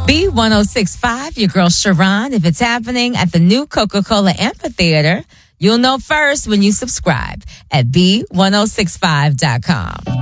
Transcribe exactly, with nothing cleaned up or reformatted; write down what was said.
B one oh six point five, your girl Sharon. If it's happening at the new Coca-Cola Amphitheater, you'll know first when you subscribe at B ten sixty-five dot com.